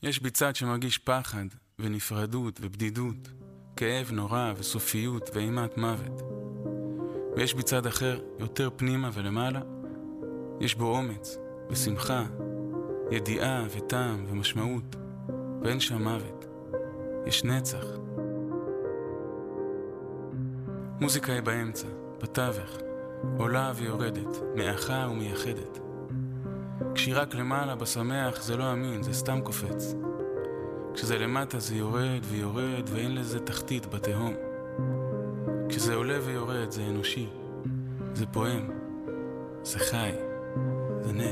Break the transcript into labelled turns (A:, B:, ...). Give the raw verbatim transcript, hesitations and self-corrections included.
A: יש בי צד שמרגיש פחד ונפרדות ובדידות, כאב נורא וסופיות ואימת מוות. ויש בי צד אחר, יותר פנימה ולמעלה, יש בו אומץ ושמחה, ידיעה וטעם ומשמעות, ואין שם מוות, יש נצח. מוזיקה היא באמצע, בתווך, עולה ויורדת, מאחה ומייחדת. כשהיא רק למעלה בשמח זה לא אמין, זה סתם קופץ. כשזה למטה זה יורד ויורד ואין לזה תחתית בתהום. כשזה עולה ויורד זה אנושי, זה פועם, זה חי, זה נס.